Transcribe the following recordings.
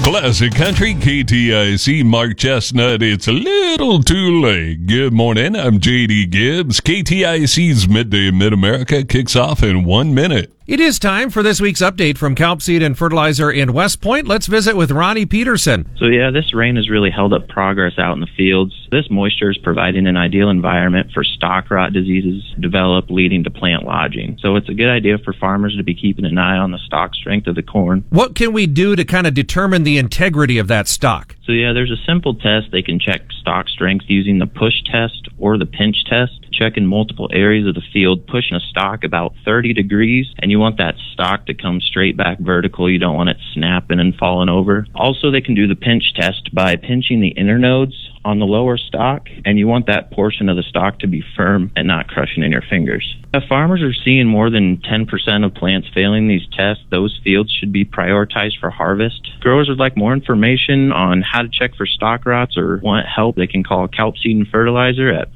Classic Country, KTIC, Mark Chestnut. It's a little too late. Good morning, I'm J.D. Gibbs. KTIC's Midday Mid-America kicks off in 1 minute. It is time for this week's update from Kelp Seed and Fertilizer in West Point. Let's visit with Ronnie Peterson. So this rain has really held up progress out in the fields. This moisture is providing an ideal environment for stalk rot diseases to develop, leading to plant lodging. So it's a good idea for farmers to be keeping an eye on the stalk strength of the corn. What can we do to kind of determine the integrity of that stalk? So there's a simple test. They can check stalk strength using the push test or the pinch test. Check in multiple areas of the field, pushing a stalk about 30 degrees, and you want that stalk to come straight back vertical. You don't want it snapping and falling over. Also, they can do the pinch test by pinching the inner nodes on the lower stalk, and you want that portion of the stalk to be firm and not crushing in your fingers. If farmers are seeing more than 10% of plants failing these tests, those fields should be prioritized for harvest. Growers would like more information on how to check for stalk rots or want help, they can call Kelp Seed and Fertilizer at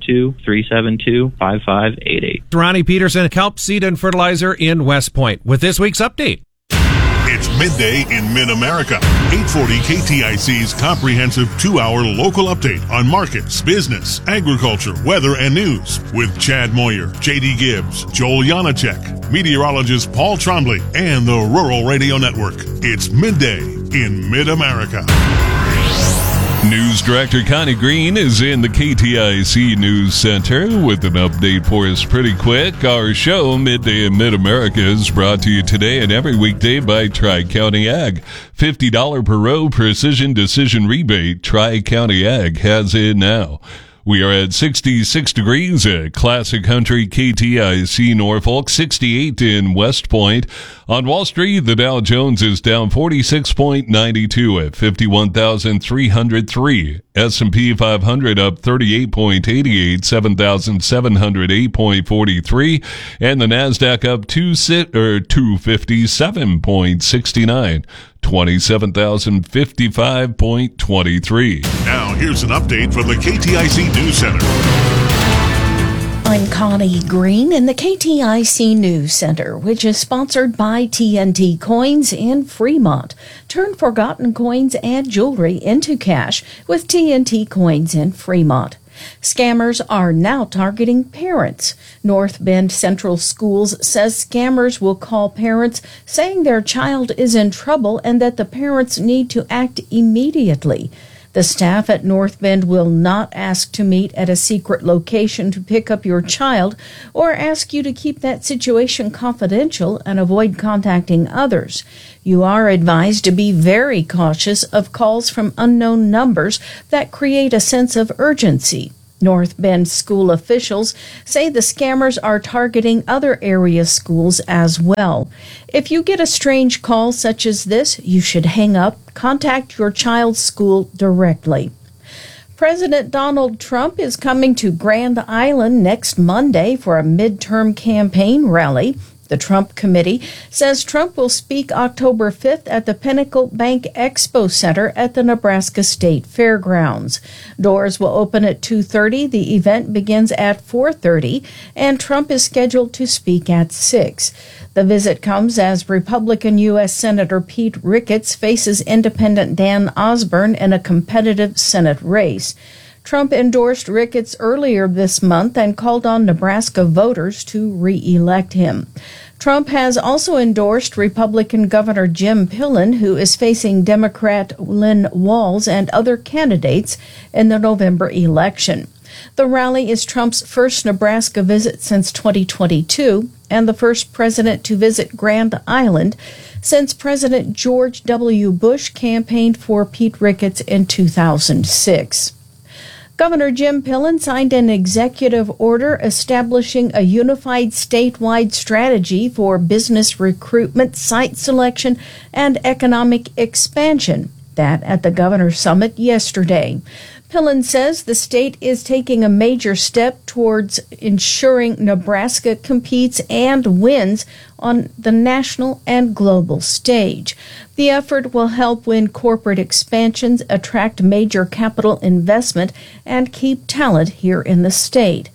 402-372-5588. Ronnie Peterson, Kelp Seed and Fertilizer in West Point, with this week's update. It's Midday in Mid-America. 840 KTIC's comprehensive 2-hour local update on markets, business, agriculture, weather, and news with Chad Moyer, J.D. Gibbs, Joel Janacek, meteorologist Paul Trombley, and the Rural Radio Network. It's Midday in Mid-America. News Director Connie Green is in the KTIC News Center with an update for us pretty quick. Our show, Midday in Mid-America, is brought to you today and every weekday by Tri-County Ag. $50 per row precision decision rebate. Tri-County Ag has it now. We are at 66 degrees at Classic Country, KTIC Norfolk, 68 in West Point. On Wall Street, the Dow Jones is down 46.92 at 51,303. S&P 500 up 38.88, 7,708.43. And the NASDAQ up 257.69. 27,055.23. Now, here's an update from the KTIC News Center. I'm Connie Green in the KTIC News Center, which is sponsored by TNT Coins in Fremont. Turn forgotten coins and jewelry into cash with TNT Coins in Fremont. Scammers are now targeting parents. North Bend Central Schools says scammers will call parents saying their child is in trouble and that the parents need to act immediately. The staff at North Bend will not ask to meet at a secret location to pick up your child or ask you to keep that situation confidential and avoid contacting others. You are advised to be very cautious of calls from unknown numbers that create a sense of urgency. North Bend school officials say the scammers are targeting other area schools as well. If you get a strange call such as this, you should hang up, contact your child's school directly. President Donald Trump is coming to Grand Island next Monday for a midterm campaign rally. The Trump Committee says Trump will speak October 5th at the Pinnacle Bank Expo Center at the Nebraska State Fairgrounds. Doors will open at 2:30. The event begins at 4:30, and Trump is scheduled to speak at 6. The visit comes as Republican U.S. Senator Pete Ricketts faces independent Dan Osborne in a competitive Senate race. Trump endorsed Ricketts earlier this month and called on Nebraska voters to re-elect him. Trump has also endorsed Republican Governor Jim Pillen, who is facing Democrat Lynn Walls and other candidates in the November election. The rally is Trump's first Nebraska visit since 2022 and the first president to visit Grand Island since President George W. Bush campaigned for Pete Ricketts in 2006. Governor Jim Pillen signed an executive order establishing a unified statewide strategy for business recruitment, site selection, and economic expansion. That at the Governor's Summit yesterday. Pillen says the state is taking a major step towards ensuring Nebraska competes and wins on the national and global stage. The effort will help win corporate expansions, attract major capital investment, and keep talent here in the state.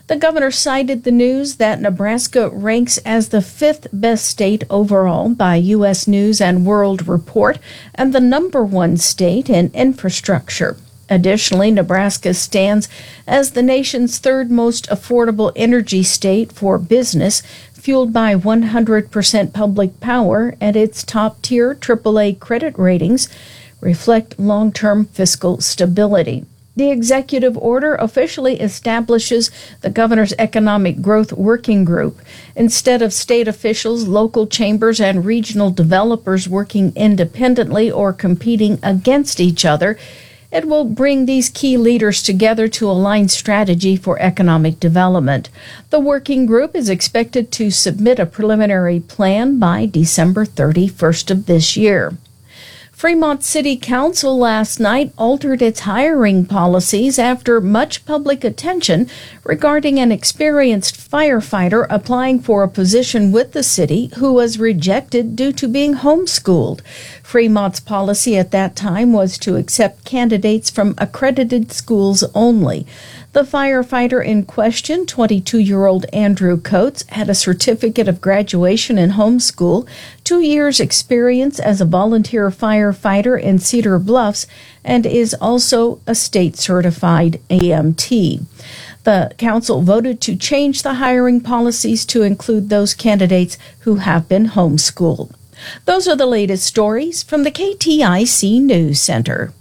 The governor cited the news that Nebraska ranks as the 5th best state overall by U.S. News and World Report and the number 1 state in infrastructure. Additionally, Nebraska stands as the nation's 3rd most affordable energy state for business, fueled by 100% public power, and its top-tier AAA credit ratings reflect long-term fiscal stability. The executive order officially establishes the governor's economic growth working group. Instead of state officials, local chambers, and regional developers working independently or competing against each other, it will bring these key leaders together to align strategy for economic development. The working group is expected to submit a preliminary plan by December 31st of this year. Fremont City Council last night altered its hiring policies after much public attention regarding an experienced firefighter applying for a position with the city who was rejected due to being homeschooled. Fremont's policy at that time was to accept candidates from accredited schools only. The firefighter in question, 22-year-old Andrew Coates, had a certificate of graduation in homeschool, 2 years experience as a volunteer firefighter in Cedar Bluffs, and is also a state-certified EMT. The council voted to change the hiring policies to include those candidates who have been homeschooled. Those are the latest stories from the KTIC News Center.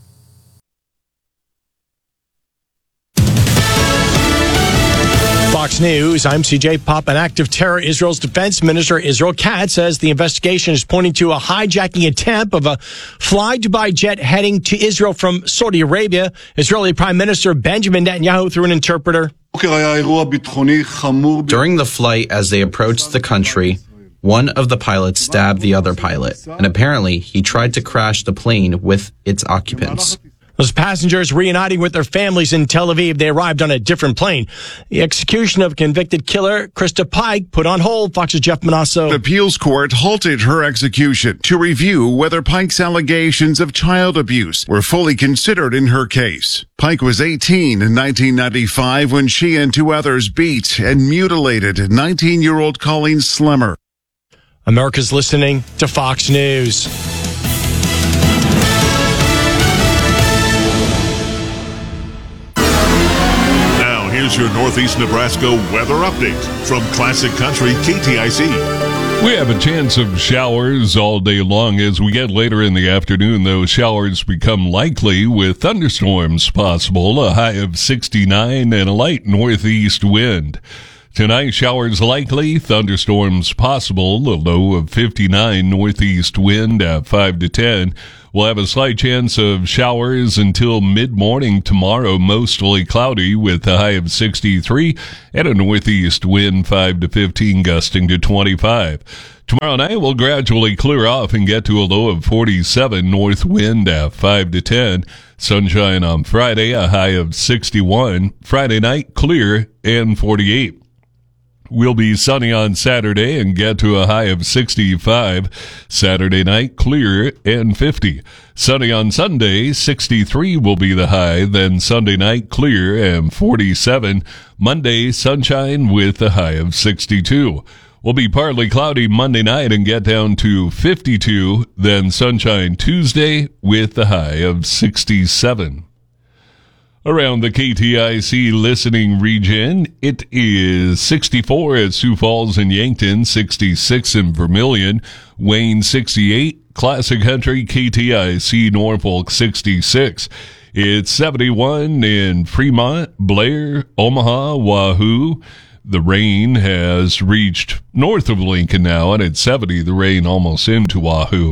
Fox News, I'm CJ Pop. An active terror. Israel's defense minister Israel Katz says the investigation is pointing to a hijacking attempt of a Fly Dubai jet heading to Israel from Saudi Arabia. Israeli Prime Minister Benjamin Netanyahu through an interpreter. During the flight, as they approached the country, one of the pilots stabbed the other pilot, and apparently he tried to crash the plane with its occupants. Those passengers reuniting with their families in Tel Aviv, they arrived on a different plane. The execution of convicted killer Krista Pike put on hold. Fox's Jeff Manasso. The appeals court halted her execution to review whether Pike's allegations of child abuse were fully considered in her case. Pike was 18 in 1995 when she and 2 others beat and mutilated 19-year-old Colleen Slemmer. America's listening to Fox News. Here's your Northeast Nebraska weather update from Classic Country KTIC. We have a chance of showers all day long. As we get later in the afternoon, those showers become likely with thunderstorms possible, a high of 69 and a light northeast wind. Tonight, showers likely, thunderstorms possible, a low of 59, northeast wind at 5 to 10. We'll have a slight chance of showers until mid-morning tomorrow, mostly cloudy with a high of 63 and a northeast wind 5 to 15, gusting to 25. Tomorrow night will gradually clear off and get to a low of 47, north wind at 5 to 10. Sunshine on Friday, a high of 61. Friday night, clear and 48. We'll be sunny on Saturday and get to a high of 65. Saturday night, clear and 50. Sunny on Sunday, 63 will be the high. Then Sunday night, clear and 47. Monday, sunshine with a high of 62. We'll be partly cloudy Monday night and get down to 52. Then sunshine Tuesday with a high of 67. Around the KTIC listening region, it is 64 at Sioux Falls and Yankton, 66 in Vermilion, Wayne 68, Classic Country, KTIC, Norfolk 66. It's 71 in Fremont, Blair, Omaha, Wahoo. The rain has reached north of Lincoln now, and it's 70, the rain almost into Wahoo.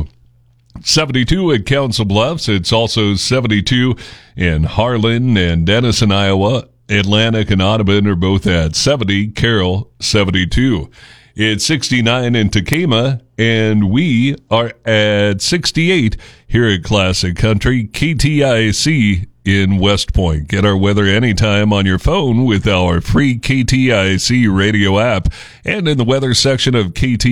72 at Council Bluffs. It's also 72 in Harlan and Denison, Iowa. Atlantic and Audubon are both at 70. Carroll, 72. It's 69 in Tacoma, and we are at 68 here at Classic Country. KTIC in West Point. Get our weather anytime on your phone with our free KTIC radio app and in the weather section of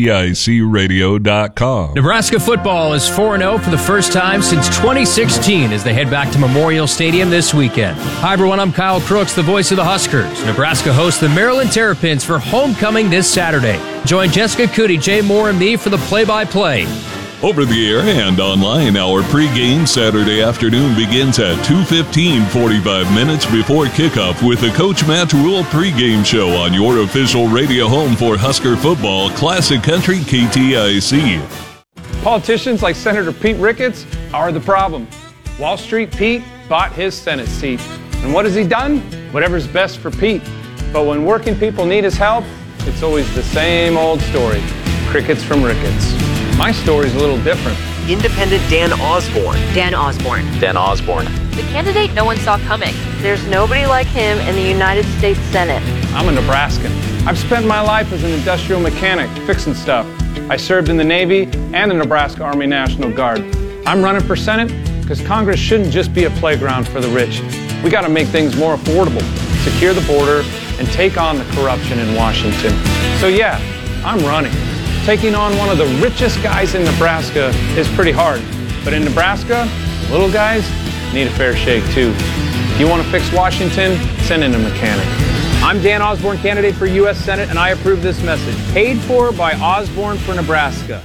KTICradio.com. Nebraska football is 4-0 for the first time since 2016 as they head back to Memorial Stadium this weekend. Hi, everyone. I'm Kyle Crooks, the voice of the Huskers. Nebraska hosts the Maryland Terrapins for homecoming this Saturday. Join Jessica Cootie, Jay Moore, and me for the play-by-play. Over the air and online, our pregame Saturday afternoon begins at 2:15, 45 minutes before kickoff with the Coach Matt Rule pregame show on your official radio home for Husker football, Classic Country KTIC. Politicians like Senator Pete Ricketts are the problem. Wall Street Pete bought his Senate seat. And what has he done? Whatever's best for Pete. But when working people need his help, it's always the same old story. Crickets from Ricketts. My story's a little different. Independent Dan Osborne. Dan Osborne. Dan Osborne. The candidate no one saw coming. There's nobody like him in the United States Senate. I'm a Nebraskan. I've spent my life as an industrial mechanic, fixing stuff. I served in the Navy and the Nebraska Army National Guard. I'm running for Senate because Congress shouldn't just be a playground for the rich. We got to make things more affordable, secure the border, and take on the corruption in Washington. So yeah, I'm running. Taking on one of the richest guys in Nebraska is pretty hard. But in Nebraska, little guys need a fair shake too. You want to fix Washington? Send in a mechanic. I'm Dan Osborne, candidate for U.S. Senate, and I approve this message. Paid for by Osborne for Nebraska.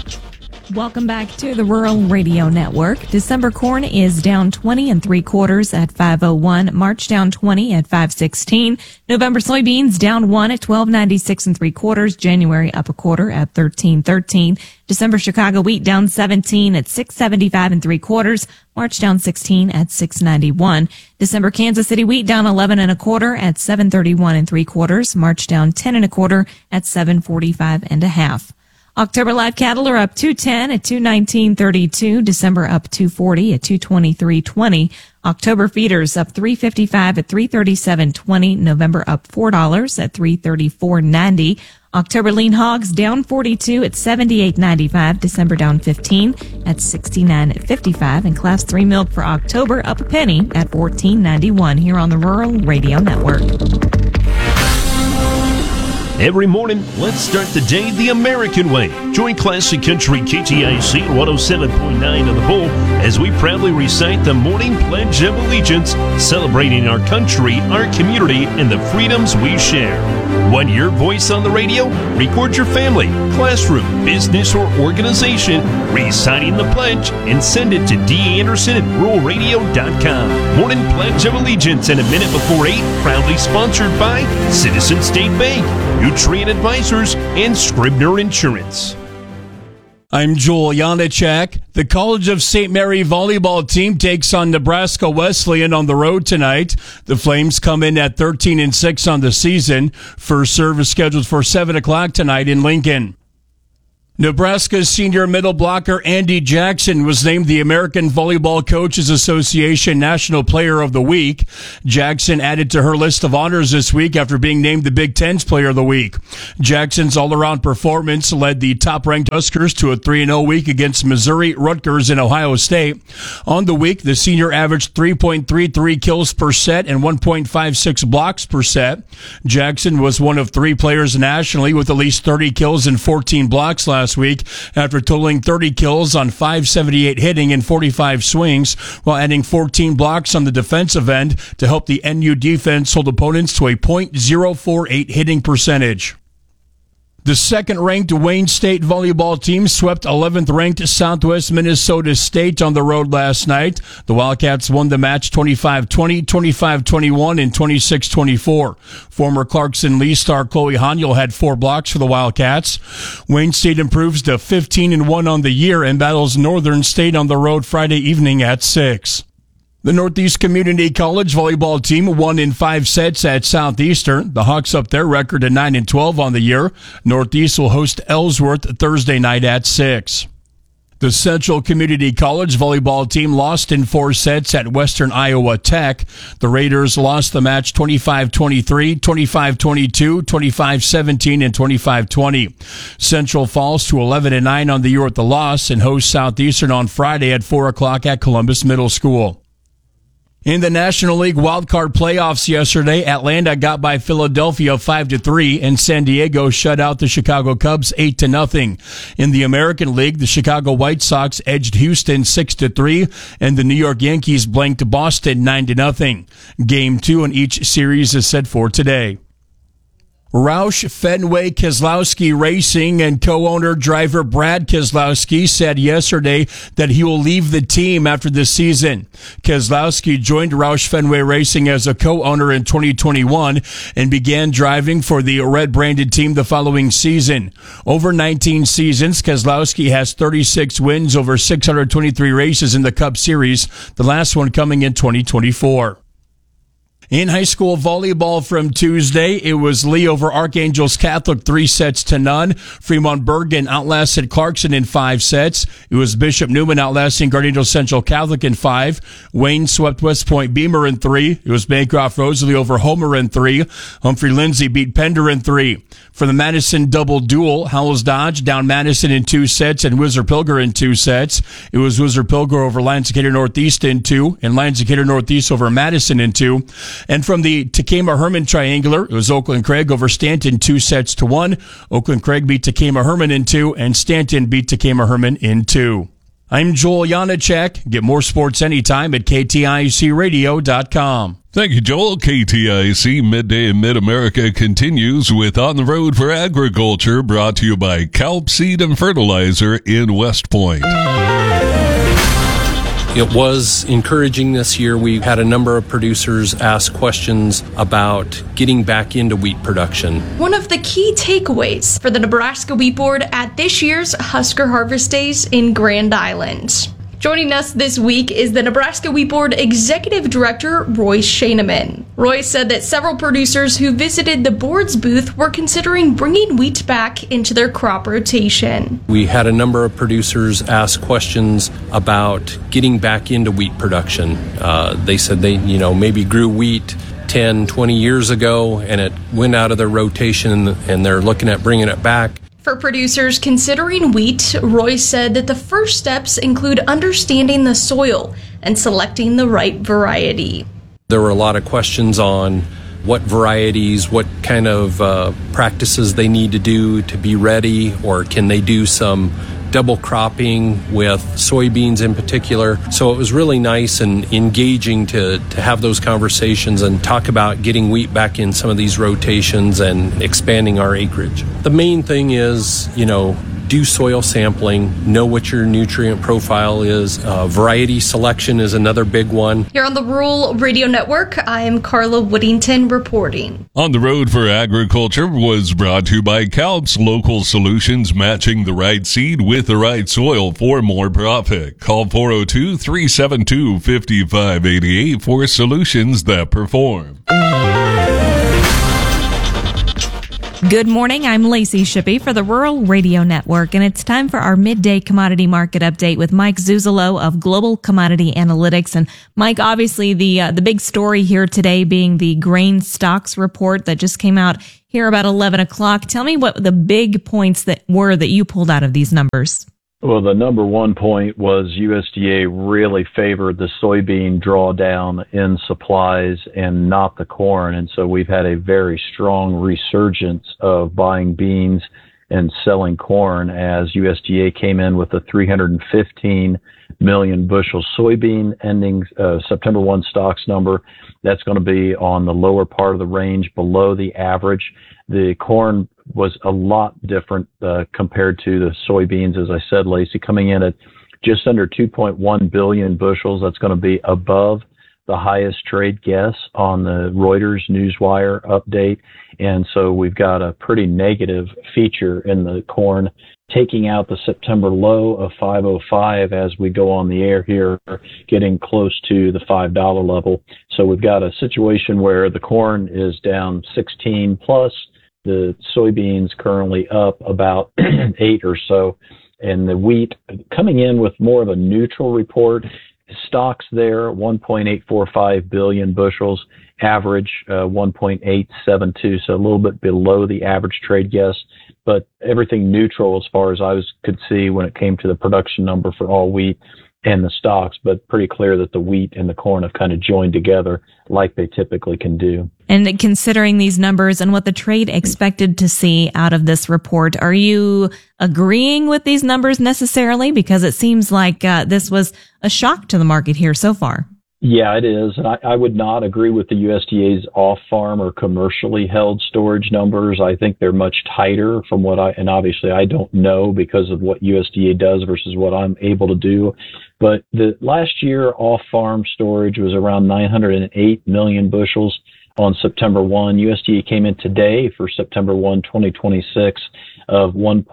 Welcome back to the Rural Radio Network. December corn is down 20 3/4 at 5.01. March down 20 at 5.16. November soybeans down 1 at 12.96 3/4. January up a quarter at 13.13. December Chicago wheat down 17 at 6.75 3/4. March down 16 at 6.91. December Kansas City wheat down 11 1/4 at 7.31 3/4. March down 10 1/4 at 7.45 1/2. October live cattle are up 210 at 219.32. December up 240 at 223.20. October feeders up 355 at 337.20. November up $4 at 334.90. October lean hogs down 42 at 78.95. December down 15 at 69.55. And class 3 milk for October up a penny at 14.91 here on the Rural Radio Network. Every morning, let's start the day the American way. Join Classic Country KTIC 107.9 on the Bull as we proudly recite the morning Pledge of Allegiance, celebrating our country, our community, and the freedoms we share. Want your voice on the radio? Record your family, classroom, business, or organization reciting the pledge and send it to D. Anderson at ruralradio.com. Morning Pledge of Allegiance and a minute before 8, proudly sponsored by Citizen State Bank, Nutrient Advisors, and Scribner Insurance. I'm Joel Janacek. The College of St. Mary volleyball team takes on Nebraska Wesleyan on the road tonight. The Flames come in at 13-6 on the season. First serve is scheduled for 7 o'clock tonight in Lincoln. Nebraska's senior middle blocker Andy Jackson was named the American Volleyball Coaches Association National Player of the Week. Jackson added to her list of honors this week after being named the Big Ten's Player of the Week. Jackson's all-around performance led the top-ranked Huskers to a 3-0 week against Missouri, Rutgers, and Ohio State. On the week, the senior averaged 3.33 kills per set and 1.56 blocks per set. Jackson was one of 3 players nationally with at least 30 kills and 14 blocks last week after totaling 30 kills on 578 hitting and 45 swings, while adding 14 blocks on the defensive end to help the NU defense hold opponents to a .048 hitting percentage. The second-ranked Wayne State volleyball team swept 11th-ranked Southwest Minnesota State on the road last night. The Wildcats won the match 25-20, 25-21, and 26-24. Former Clarkson Lee star Chloe Haniel had 4 blocks for the Wildcats. Wayne State improves to 15-1 on the year and battles Northern State on the road Friday evening at 6. The Northeast Community College volleyball team won in 5 sets at Southeastern. The Hawks up their record at 9-12 on the year. Northeast will host Ellsworth Thursday night at 6. The Central Community College volleyball team lost in 4 sets at Western Iowa Tech. The Raiders lost the match 25-23, 25-22, 25-17, and 25-20. Central falls to 11-9 on the year at the loss and hosts Southeastern on Friday at 4 o'clock at Columbus Middle School. In the National League wildcard playoffs yesterday, Atlanta got by Philadelphia 5-3, and San Diego shut out the Chicago Cubs 8-0. In the American League, the Chicago White Sox edged Houston 6-3, and the New York Yankees blanked Boston 9-0. Game 2 in each series is set for today. Roush Fenway Keselowski Racing and co-owner driver Brad Keselowski said yesterday that he will leave the team after the season. Keselowski joined Roush Fenway Racing as a co-owner in 2021 and began driving for the red-branded team the following season. Over 19 seasons, Keselowski has 36 wins over 623 races in the Cup Series, the last one coming in 2024. In high school volleyball from Tuesday, it was Lee over Archangels Catholic 3-0. Fremont Bergen outlasted Clarkson in 5 sets. It was Bishop Neumann outlasting Gardena Central Catholic in 5. Wayne swept West Point Beamer in 3. It was Bancroft Rosalie over Homer in 3. Humphrey Lindsay beat Pender in 3. For the Madison double duel, Howells Dodge down Madison in 2 sets and Whizzer Pilger in 2 sets. It was Whizzer Pilger over Lansing Northeast in 2 and Lansing Northeast over Madison in 2. And from the Takema Herman triangular, it was Oakland Craig over Stanton 2-1. Oakland Craig beat Takema Herman in 2, and Stanton beat Takema Herman in 2. I'm Joel Janacek. Get more sports anytime at KTICradio.com. Thank you, Joel. KTIC Midday in Mid-America continues with On the Road for Agriculture, brought to you by Kalp Seed and Fertilizer in West Point. It was encouraging this year. We had a number of producers ask questions about getting back into wheat production. One of the key takeaways for the Nebraska Wheat Board at this year's Husker Harvest Days in Grand Island. Joining us this week is the Nebraska Wheat Board Executive Director, Roy Schoeneman. Roy said that several producers who visited the board's booth were considering bringing wheat back into their crop rotation. We had a number of producers ask questions about getting back into wheat production. They said they, maybe grew wheat 10, 20 years ago and it went out of their rotation and they're looking at bringing it back. For producers considering wheat, Roy said that the first steps include understanding the soil and selecting the right variety. There were a lot of questions on what varieties, what kind of practices they need to do to be ready, or can they do some double cropping with soybeans in particular. So it was really nice and engaging to have those conversations and talk about getting wheat back in some of these rotations and expanding our acreage. The main thing is, do soil sampling, know what your nutrient profile is. Variety selection is another big one. Here on the Rural Radio Network, I am Carla Whittington reporting. On the Road for Agriculture was brought to you by Kalp's Local Solutions, matching the right seed with the right soil for more profit. Call 402-372-5588 for solutions that perform. Good morning. I'm Lacey Shippey for the Rural Radio Network, and it's time for our midday commodity market update with Mike Zuzolo of Global Commodity Analytics. And Mike, obviously the big story here today being the grain stocks report that just came out here about 11 o'clock. Tell me what the big points that you pulled out of these numbers. Well, the number one point was USDA really favored the soybean drawdown in supplies and not the corn. And so we've had a very strong resurgence of buying beans and selling corn as USDA came in with a 315 million bushel soybean ending September 1 stocks number. That's going to be on the lower part of the range, below the average. The corn was a lot different compared to the soybeans, as I said, Lacey, coming in at just under 2.1 billion bushels. That's going to be above the highest trade guess on the Reuters Newswire update. And so we've got a pretty negative feature in the corn, taking out the September low of 505 as we go on the air here, getting close to the $5 level. So we've got a situation where the corn is down 16 plus, the soybeans currently up about 8 or so, and the wheat coming in with more of a neutral report. Stocks there, 1.845 billion bushels, average 1.872, so a little bit below the average trade guess, but everything neutral as far as I could see when it came to the production number for all wheat. and the stalks, but pretty clear that the wheat and the corn have kind of joined together like they typically can do. And considering these numbers and what the trade expected to see out of this report, are you agreeing with these numbers necessarily? Because it seems like this was a shock to the market here so far. Yeah, it is. And I would not agree with the USDA's off-farm or commercially held storage numbers. I think they're much tighter from and obviously I don't know because of what USDA does versus what I'm able to do. But the last year off-farm storage was around 908 million bushels on September 1. USDA came in today for September 1, 2026 of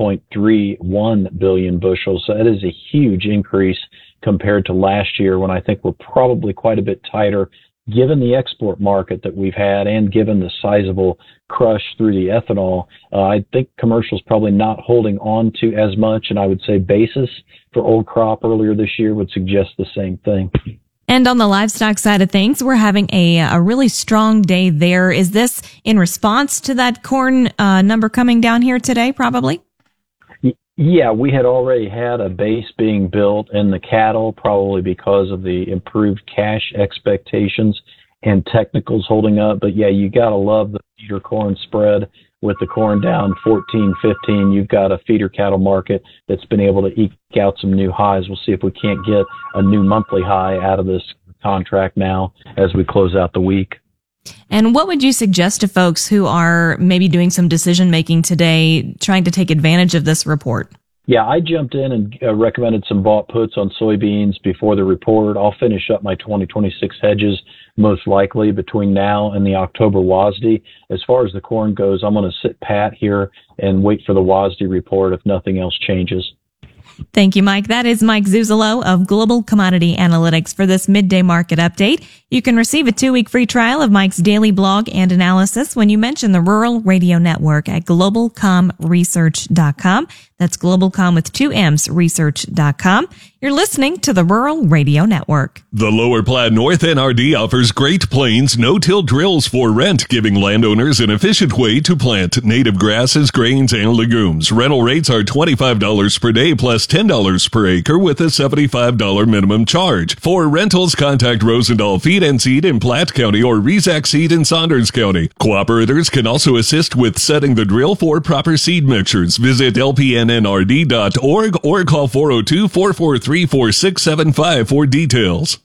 1.31 billion bushels. So that is a huge increase compared to last year when I think we're probably quite a bit tighter given the export market that we've had and given the sizable crush through the ethanol. I think commercial's probably not holding on to as much, and I would say basis for old crop earlier this year would suggest the same thing. And on the livestock side of things, we're having a really strong day there. Is this in response to that corn number coming down here today, probably? Yeah, we had already had a base being built in the cattle, probably because of the improved cash expectations and technicals holding up. But yeah, you got to love the feeder corn spread with the corn down 14, 15. You've got a feeder cattle market that's been able to eke out some new highs. We'll see if we can't get a new monthly high out of this contract now as we close out the week. And what would you suggest to folks who are maybe doing some decision making today, trying to take advantage of this report? Yeah, I jumped in and recommended some bought puts on soybeans before the report. I'll finish up my 2026 hedges most likely between now and the October WASDE. As far as the corn goes, I'm going to sit pat here and wait for the WASDE report if nothing else changes. Thank you, Mike. That is Mike Zuzolo of Global Commodity Analytics for this midday market update. You can receive a 2-week free trial of Mike's daily blog and analysis when you mention the Rural Radio Network at globalcomresearch.com. That's globalcom with 2 M's, research.com. You're listening to the Rural Radio Network. The Lower Platte North NRD offers Great Plains no-till drills for rent, giving landowners an efficient way to plant native grasses, grains, and legumes. Rental rates are $25 per day plus $10 per acre with a $75 minimum charge. For rentals, contact Rosendahl Feed and Seed in Platte County or Rezac Seed in Saunders County. Cooperators can also assist with setting the drill for proper seed mixtures. Visit lpnnrd.org or call 402-443-4675 for details.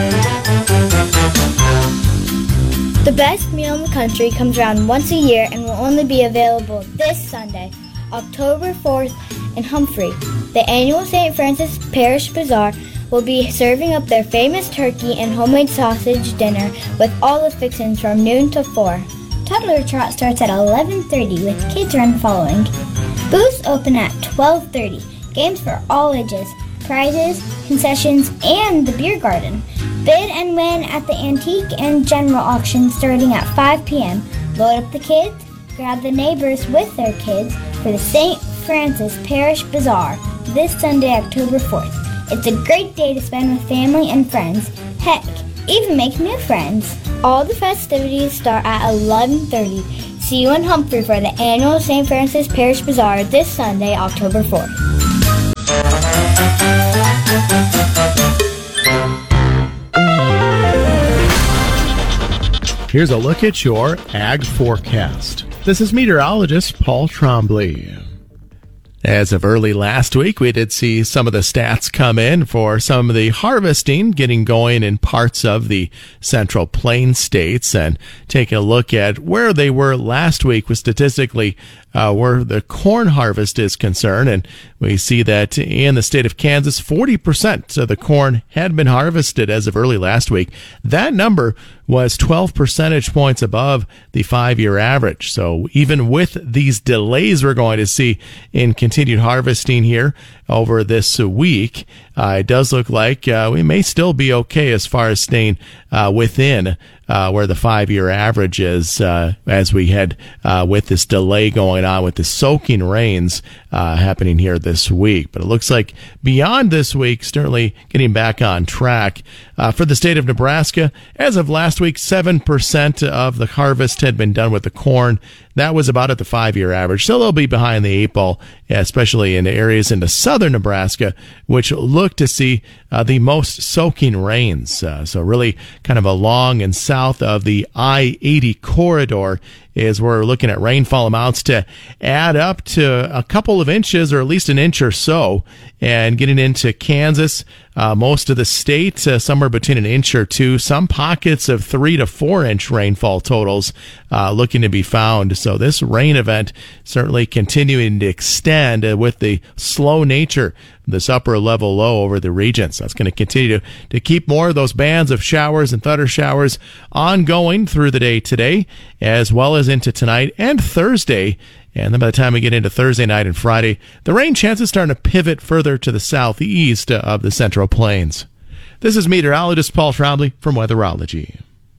The best meal in the country comes around once a year and will only be available this Sunday, October 4th in Humphrey. The annual St. Francis Parish Bazaar will be serving up their famous turkey and homemade sausage dinner with all the fixings from noon to 4. Toddler Trot starts at 11:30 with Kids Run following. Booths open at 12:30. Games for all ages, prizes, concessions, and the beer garden. Bid and win at the antique and general auction starting at 5 p.m. Load up the kids, grab the neighbors with their kids for the St. Francis Parish Bazaar this Sunday, October 4th. It's a great day to spend with family and friends. Heck, even make new friends. All the festivities start at 11:30. See you in Humphrey for the annual St. Francis Parish Bazaar this Sunday, October 4th. Here's a look at your ag forecast. This is meteorologist Paul Trombley. As of early last week, we did see some of the stats come in for some of the harvesting getting going in parts of the Central Plains states, and taking a look at where they were last week was statistically where the corn harvest is concerned. And we see that in the state of Kansas, 40% of the corn had been harvested as of early last week. That number was 12 percentage points above the 5-year average. So even with these delays we're going to see in continued harvesting here over this week, it does look like we may still be okay as far as staying within where the 5-year average is as we head with this delay going on with the soaking rains happening here this week. But it looks like beyond this week, certainly getting back on track. For the state of Nebraska, as of last week, 7% of the harvest had been done with the corn. That was about at the 5-year average. So they'll be behind the 8 ball especially in areas into southern Nebraska, which look to see the most soaking rains. So really kind of along and south of the I-80 corridor is where we're looking at rainfall amounts to add up to a couple of inches or at least an inch or so. And getting into Kansas, most of the state, somewhere between an inch or two, some pockets of 3 to 4 inch rainfall totals looking to be found. So this rain event certainly continuing to extend with the slow nature, this upper level low over the region. So that's going to continue to keep more of those bands of showers and thunder showers ongoing through the day today, as well as into tonight and Thursday. And then by the time we get into Thursday night and Friday, the rain chances starting to pivot further to the southeast of the Central Plains. This is meteorologist Paul Trombley from Weatherology.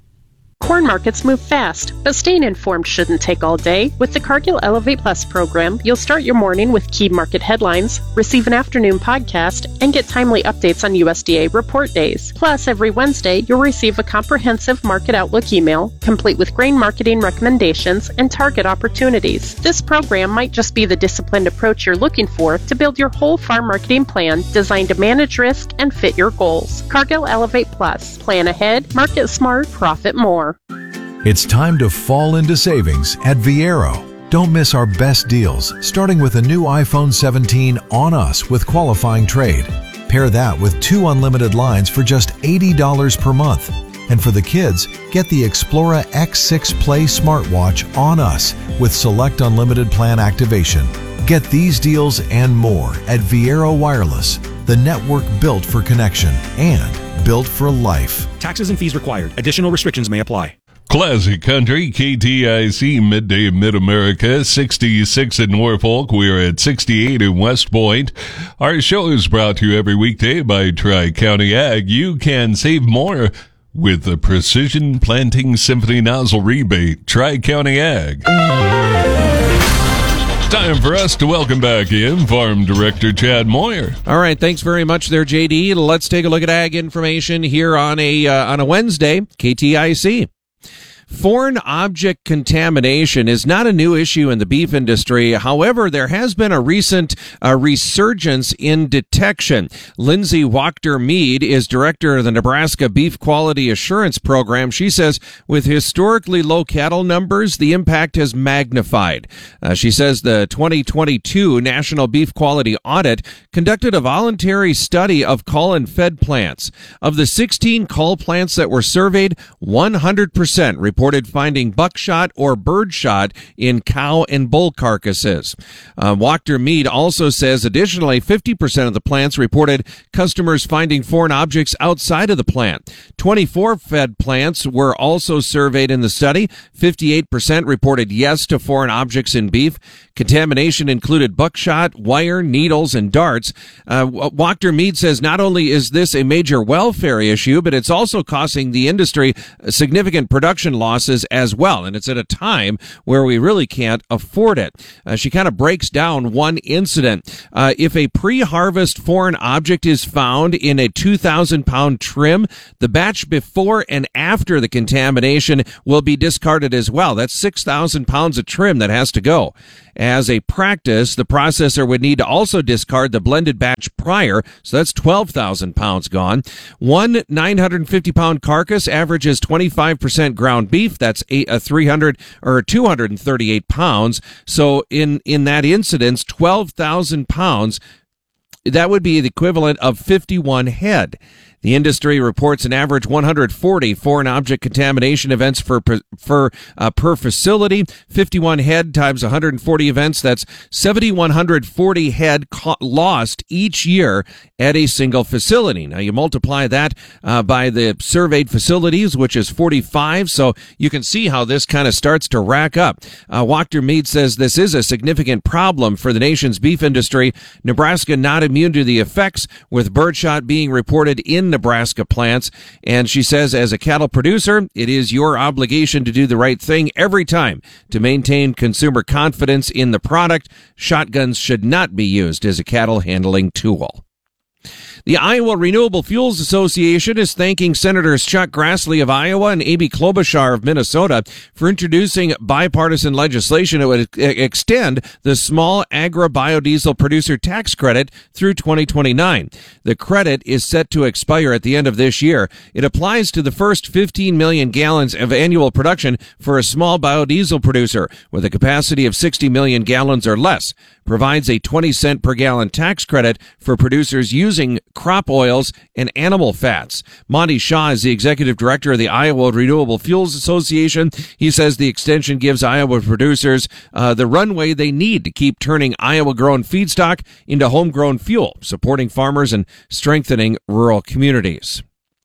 Corn markets move fast, but staying informed shouldn't take all day. With the Cargill Elevate Plus program, you'll start your morning with key market headlines, receive an afternoon podcast, and get timely updates on USDA report days. Plus, every Wednesday, you'll receive a comprehensive market outlook email, complete with grain marketing recommendations and target opportunities. This program might just be the disciplined approach you're looking for to build your whole farm marketing plan designed to manage risk and fit your goals. Cargill Elevate Plus. Plan ahead, market smart, profit more. It's time to fall into savings at Viero. Don't miss our best deals, starting with a new iPhone 17 on us with qualifying trade. Pair that with 2 unlimited lines for just $80 per month. And for the kids, get the Xplora X6 Play smartwatch on us with select unlimited plan activation. Get these deals and more at Viero Wireless, the network built for connection and built for life. Taxes and fees required. Additional restrictions may apply. Classic Country, KTIC, midday in Mid-America, 66 in Norfolk. We're at 68 in West Point. Our show is brought to you every weekday by Tri-County Ag. You can save more with the Precision Planting Symphony Nozzle Rebate. Tri-County Ag. Time for us to welcome back in Farm Director Chad Moyer. All right, thanks very much there, JD. Let's take a look at ag information here on a Wednesday, KTIC. Foreign object contamination is not a new issue in the beef industry. However, there has been a recent resurgence in detection. Lindsay Wachter-Mead is director of the Nebraska Beef Quality Assurance Program. She says with historically low cattle numbers, the impact has magnified. She says the 2022 National Beef Quality Audit conducted a voluntary study of cull and fed plants. Of the 16 cull plants that were surveyed, 100% reported finding buckshot or birdshot in cow and bull carcasses. Wachter-Mead also says additionally 50% of the plants reported customers finding foreign objects outside of the plant. 24 fed plants were also surveyed in the study. 58% reported yes to foreign objects in beef. Contamination included buckshot, wire, needles, and darts. Wachter-Mead says not only is this a major welfare issue, but it's also costing the industry significant production losses as well. And it's at a time where we really can't afford it. She kind of breaks down one incident. If a pre-harvest foreign object is found in a 2,000-pound trim, the batch before and after the contamination will be discarded as well. That's 6,000 pounds of trim that has to go. As a practice, the processor would need to also discard the blended batch prior, so that's 12,000 pounds gone. One 950-pound carcass averages 25% ground beef. That's 300 or 238 pounds. So in that incidence, 12,000 pounds, that would be the equivalent of 51 head. The industry reports an average 140 foreign object contamination events per facility. 51 head times 140 events. That's 7,140 head lost each year at a single facility. Now you multiply that by the surveyed facilities, which is 45. So you can see how this kind of starts to rack up. Wachter-Mead says this is a significant problem for the nation's beef industry. Nebraska not immune to the effects, with birdshot being reported in Nebraska plants. And she says, as a cattle producer, it is your obligation to do the right thing every time to maintain consumer confidence in the product. Shotguns should not be used as a cattle handling tool. The Iowa Renewable Fuels Association is thanking Senators Chuck Grassley of Iowa and Amy Klobuchar of Minnesota for introducing bipartisan legislation that would extend the small agri-biodiesel producer tax credit through 2029. The credit is set to expire at the end of this year. It applies to the first 15 million gallons of annual production for a small biodiesel producer with a capacity of 60 million gallons or less, provides a 20-cent per gallon tax credit for producers using crop oils and animal fats. Monty Shaw is the executive director of the Iowa Renewable Fuels Association. He says the extension gives Iowa producers the runway they need to keep turning Iowa-grown feedstock into homegrown fuel, supporting farmers and strengthening rural communities.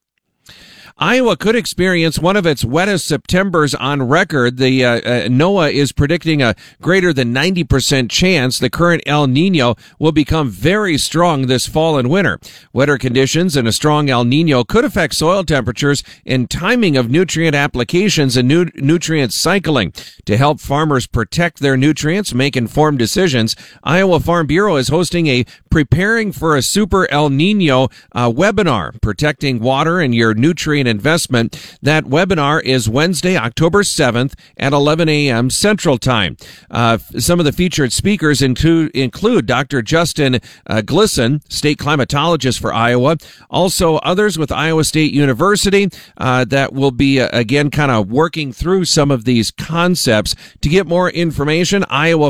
Iowa could experience one of its wettest Septembers on record. The NOAA is predicting a greater than 90% chance the current El Nino will become very strong this fall and winter. Wetter conditions and a strong El Nino could affect soil temperatures and timing of nutrient applications and nutrient cycling. To help farmers protect their nutrients, make informed decisions, Iowa Farm Bureau is hosting a Preparing for a Super El Nino webinar, protecting water and your nutrient investment. That webinar is Wednesday, October 7th at 11 a.m. Central Time. Some of the featured speakers include Dr. Justin Glisson, state climatologist for Iowa. Also others with Iowa State University that will be, again, kind of working through some of these concepts. To get more information,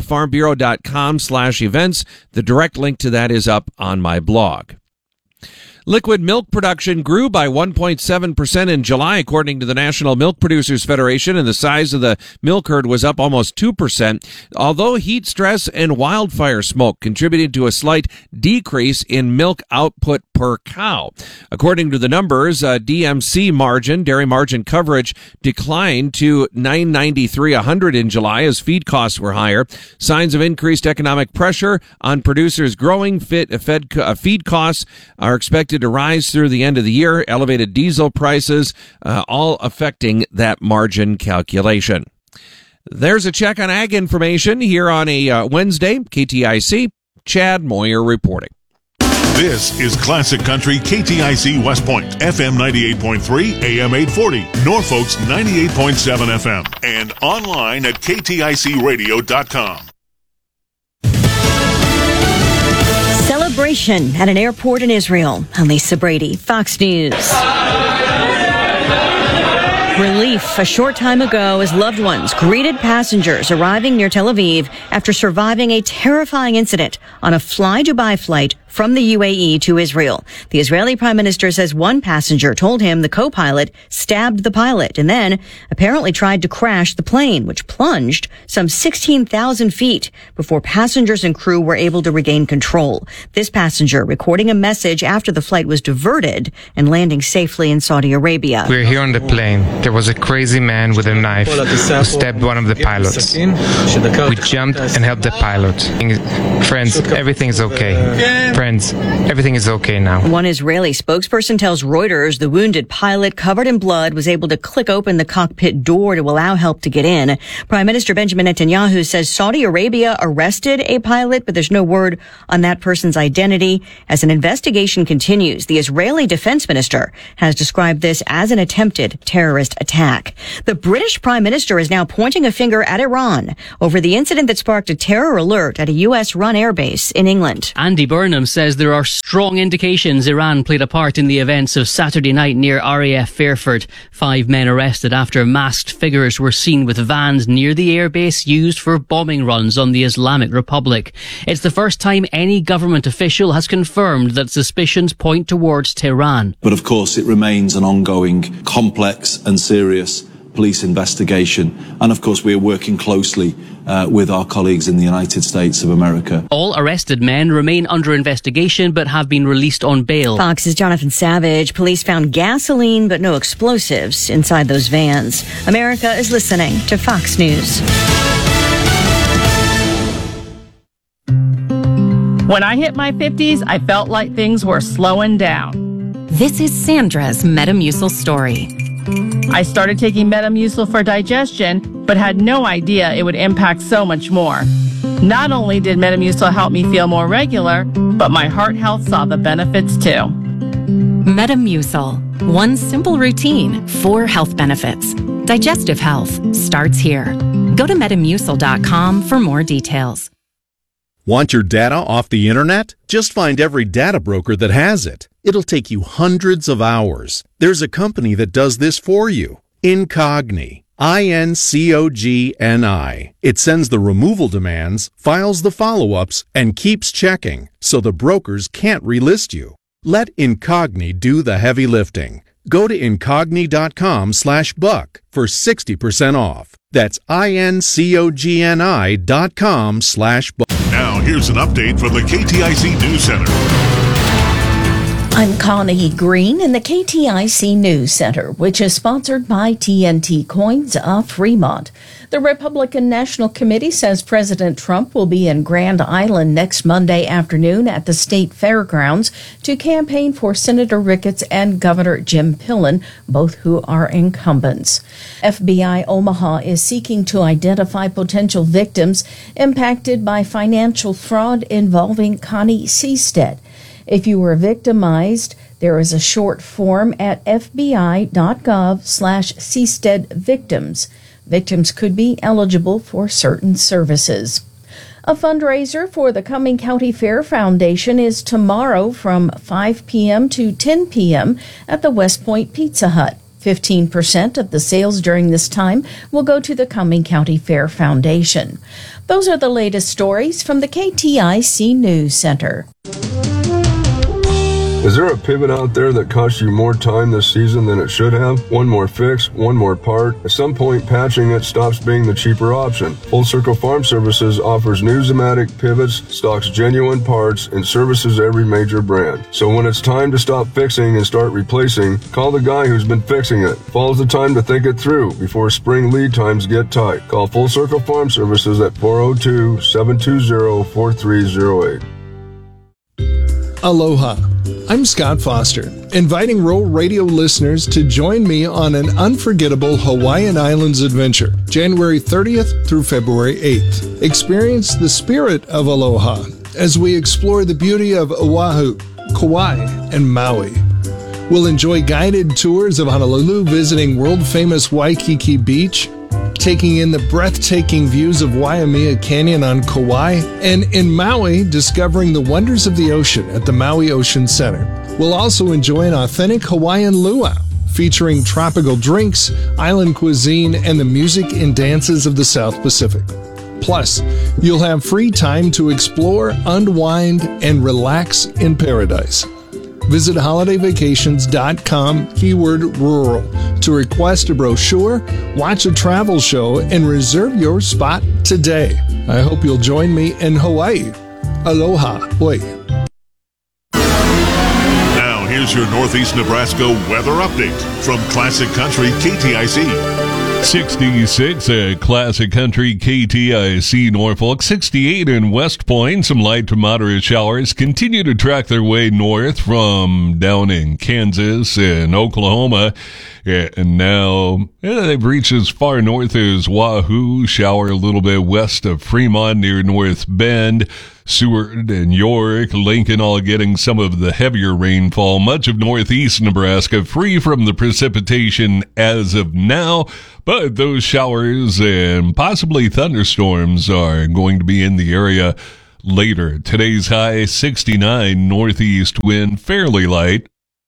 iowafarmbureau.com/events. The direct link to that is up on my blog. Liquid milk production grew by 1.7% in July, according to the National Milk Producers Federation, and the size of the milk herd was up almost 2%, although heat stress and wildfire smoke contributed to a slight decrease in milk output per cow. According to the numbers, DMC margin, dairy margin coverage, declined to $9.93/100 in July as feed costs were higher. Signs of increased economic pressure on producers growing feed costs are expected to rise through the end of the year. Elevated diesel prices, all affecting that margin calculation. There's a check on ag information here on a Wednesday. KTIC, Chad Moyer reporting. This is Classic Country KTIC West Point, FM 98.3, AM 840, Norfolk's 98.7 FM, and online at kticradio.com. Celebration at an airport in Israel. Lisa Brady, Fox News. Relief a short time ago as loved ones greeted passengers arriving near Tel Aviv after surviving a terrifying incident on a Fly Dubai flight from the UAE to Israel. The Israeli Prime Minister says one passenger told him the co-pilot stabbed the pilot and then apparently tried to crash the plane, which plunged some 16,000 feet before passengers and crew were able to regain control. This passenger recording a message after the flight was diverted and landing safely in Saudi Arabia. We're here on the plane. There was a crazy man with a knife who stabbed one of the pilots. We jumped and helped the pilot. Friends, everything is okay. Friends, everything is okay now. One Israeli spokesperson tells Reuters the wounded pilot, covered in blood, was able to click open the cockpit door to allow help to get in. Prime Minister Benjamin Netanyahu says Saudi Arabia arrested a pilot, but there's no word on that person's identity. As an investigation continues, the Israeli defense minister has described this as an attempted terrorist attack. The British Prime Minister is now pointing a finger at Iran over the incident that sparked a terror alert at a U.S.-run airbase in England. Andy Burnham says there are strong indications Iran played a part in the events of Saturday night near RAF Fairford. 5 men arrested after masked figures were seen with vans near the airbase used for bombing runs on the Islamic Republic. It's the first time any government official has confirmed that suspicions point towards Tehran. But of course it remains an ongoing, complex and serious police investigation. And of course we are working closely with our colleagues in the United States of America. All arrested men remain under investigation but have been released on bail. Fox's Jonathan Savage. Police found gasoline but no explosives inside those vans. America is listening to Fox News. When I hit my 50s, I felt like things were slowing down. This is Sandra's Metamucil story. I started taking Metamucil for digestion, but had no idea it would impact so much more. Not only did Metamucil help me feel more regular, but my heart health saw the benefits too. Metamucil. One simple routine, 4 health benefits. Digestive health starts here. Go to Metamucil.com for more details. Want your data off the internet? Just find every data broker that has it. It'll take you hundreds of hours. There's a company that does this for you. Incogni. INCOGNI. It sends the removal demands, files the follow-ups, and keeps checking, so the brokers can't relist you. Let Incogni do the heavy lifting. Go to Incogni.com/buck for 60% off. That's INCOGNI.com/buck. Now here's an update from the KTIC News Center. I'm Connie Green in the KTIC News Center, which is sponsored by TNT Coins of Fremont. The Republican National Committee says President Trump will be in Grand Island next Monday afternoon at the state fairgrounds to campaign for Senator Ricketts and Governor Jim Pillen, both who are incumbents. FBI Omaha is seeking to identify potential victims impacted by financial fraud involving Connie Seastead. If you were victimized, there is a short form at fbi.gov/Seastead victims. Victims could be eligible for certain services. A fundraiser for the Cumming County Fair Foundation is tomorrow from 5 p.m. to 10 p.m. at the West Point Pizza Hut. 15% of the sales during this time will go to the Cumming County Fair Foundation. Those are the latest stories from the KTIC News Center. Is there a pivot out there that costs you more time this season than it should have? One more fix, one more part. At some point, patching it stops being the cheaper option. Full Circle Farm Services offers new Zematic pivots, stocks genuine parts, and services every major brand. So when it's time to stop fixing and start replacing, call the guy who's been fixing it. Fall's the time to think it through before spring lead times get tight. Call Full Circle Farm Services at 402-720-4308. Aloha. I'm Scott Foster, inviting Rural Radio listeners to join me on an unforgettable Hawaiian Islands adventure, January 30th through February 8th. Experience the spirit of aloha as we explore the beauty of Oahu, Kauai, and Maui. We'll enjoy guided tours of Honolulu, visiting world-famous Waikiki Beach, taking in the breathtaking views of Waimea Canyon on Kauai, and in Maui, discovering the wonders of the ocean at the Maui Ocean Center. We'll also enjoy an authentic Hawaiian luau, featuring tropical drinks, island cuisine, and the music and dances of the South Pacific. Plus, you'll have free time to explore, unwind, and relax in paradise. Visit holidayvacations.com, keyword rural, to request a brochure, watch a travel show, and reserve your spot today. I hope you'll join me in Hawaii. Aloha. Hoi. Now, here's your Northeast Nebraska weather update from Classic Country KTIC. 66 at Classic Country KTIC Norfolk, 68 in West Point. Some light to moderate showers continue to track their way north from down in Kansas and Oklahoma. And now they've reached as far north as Wahoo. Shower a little bit west of Fremont near North Bend. Seward and York, Lincoln all getting some of the heavier rainfall. Much of northeast Nebraska free from the precipitation as of now, but those showers and possibly thunderstorms are going to be in the area later. Today's high 69, northeast wind fairly light.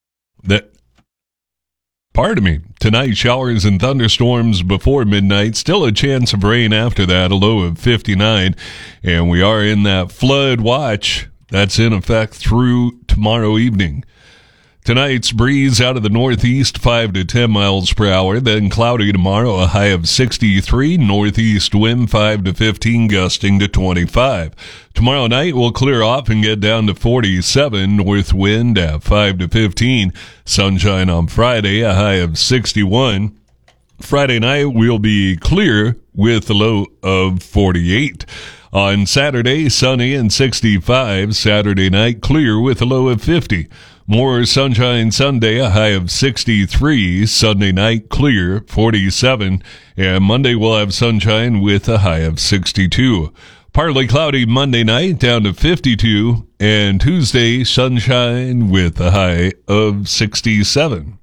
Tonight, showers and thunderstorms before midnight. Still a chance of rain after that, a low of 59. And we are in that flood watch that's in effect through tomorrow evening. Tonight's breeze out of the northeast, 5 to 10 miles per hour. Then cloudy tomorrow, a high of 63. Northeast wind 5 to 15, gusting to 25. Tomorrow night will clear off and get down to 47. North wind at 5 to 15. Sunshine on Friday, a high of 61. Friday night will be clear with a low of 48. On Saturday, sunny and 65. Saturday night, clear with a low of 50. More sunshine Sunday, a high of 63. Sunday night, clear, 47. And Monday we'll have sunshine with a high of 62. Partly cloudy Monday night, down to 52, and Tuesday, sunshine with a high of 67.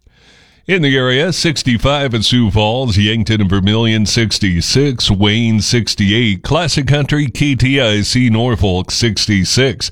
In the area, 65 at Sioux Falls, Yankton and Vermilion 66, Wayne 68, Classic Country, KTIC Norfolk 66,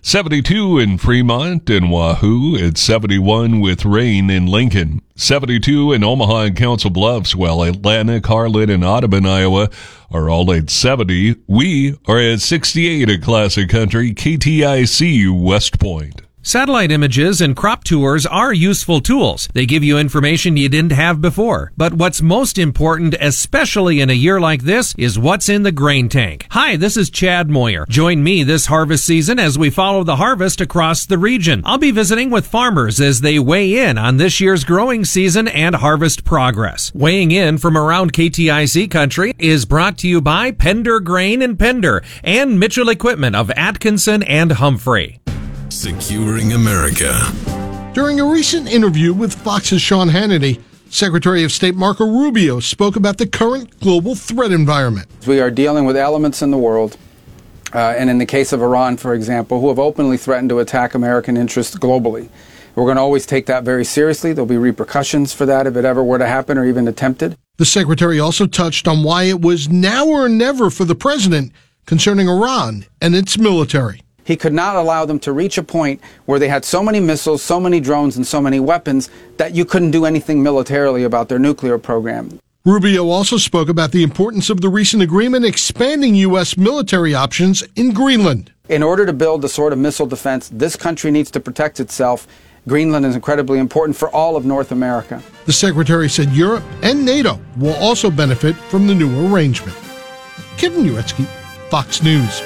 72 in Fremont and Wahoo at 71 with rain in Lincoln, 72 in Omaha and Council Bluffs, while Atlanta, Harlan, and Audubon, Iowa are all at 70. We are at 68 at Classic Country, KTIC West Point. Satellite images and crop tours are useful tools. They give you information you didn't have before. But what's most important, especially in a year like this, is what's in the grain tank. Hi, this is Chad Moyer. Join me this harvest season as we follow the harvest across the region. I'll be visiting with farmers as they weigh in on this year's growing season and harvest progress. Weighing in from around KTIC country is brought to you by Pender Grain and Pender and Mitchell Equipment of Atkinson and Humphrey. Securing America. During a recent interview with Fox's Sean Hannity, Secretary of State Marco Rubio spoke about the current global threat environment. We are dealing with elements in the world, and in the case of Iran, for example, who have openly threatened to attack American interests globally. We're going to always take that very seriously. There'll be repercussions for that if it ever were to happen or even attempted. The Secretary also touched on why it was now or never for the president concerning Iran and its military. He could not allow them to reach a point where they had so many missiles, so many drones, and so many weapons that you couldn't do anything militarily about their nuclear program. Rubio also spoke about the importance of the recent agreement expanding U.S. military options in Greenland. In order to build the sort of missile defense this country needs to protect itself, Greenland is incredibly important for all of North America. The Secretary said Europe and NATO will also benefit from the new arrangement. Kevin Uretsky, Fox News.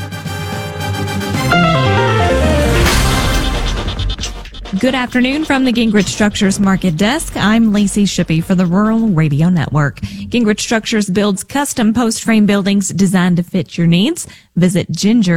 Good afternoon from the Gingrich Structures Market Desk. I'm Lacey Shippey for the Rural Radio Network. Gingrich Structures builds custom post-frame buildings designed to fit your needs. Visit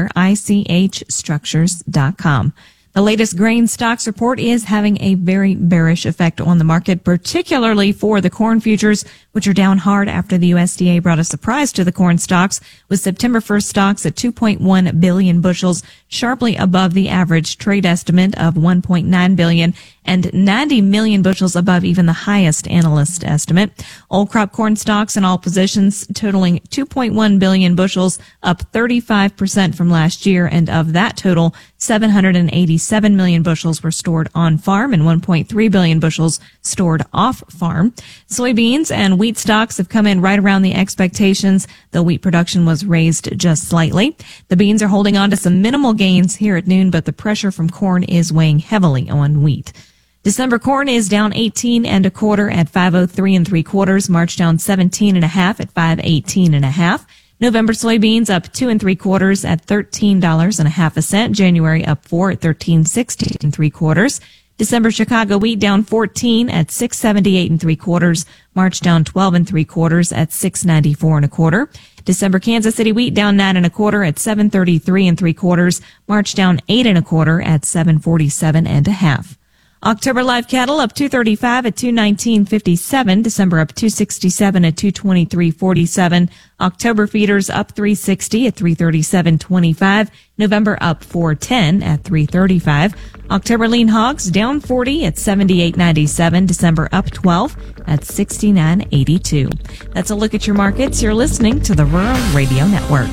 gingerichstructures.com. The latest grain stocks report is having a very bearish effect on the market, particularly for the corn futures, which are down hard after the USDA brought a surprise to the corn stocks, with September 1st stocks at 2.1 billion bushels, sharply above the average trade estimate of 1.9 billion and 90 million bushels above even the highest analyst estimate. Old crop corn stocks in all positions totaling 2.1 billion bushels, up 35% from last year, and of that total, 787 million bushels were stored on farm and 1.3 billion bushels stored off farm. Soybeans and wheat stocks have come in right around the expectations, though wheat production was raised just slightly. The beans are holding on to some minimal gains here at noon, but the pressure from corn is weighing heavily on wheat. December corn is down 18 1/4 at 503 3/4. March down 17 1/2 at 518 1/2. November soybeans up 2 3/4 at $13.50. January up 4 at $13.60 3/4. December Chicago wheat down 14 at $678 3/4. March down 12 3/4 at $694 1/4. December Kansas City wheat down 9 1/4 at $733 3/4. March down 8 1/4 at $747 1/2. October live cattle up 235 at 219.57. December up 267 at 223.47. October feeders up 360 at 337.25. November up 410 at 335. October lean hogs down 40 at 78.97. December up 12 at 69.82. That's a look at your markets. You're listening to the Rural Radio Network.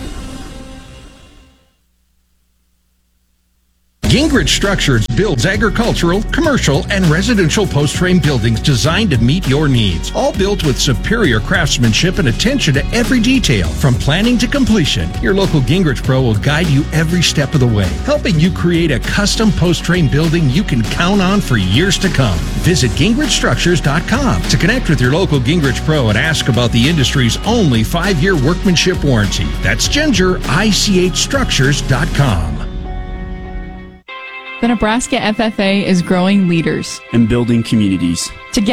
Gingrich Structures builds agricultural, commercial, and residential post-frame buildings designed to meet your needs. All built with superior craftsmanship and attention to every detail. From planning to completion, your local Gingrich Pro will guide you every step of the way, helping you create a custom post-frame building you can count on for years to come. Visit GingrichStructures.com to connect with your local Gingrich Pro and ask about the industry's only 5-year workmanship warranty. That's GingerichStructures.com. The Nebraska FFA is growing leaders and building communities. Together,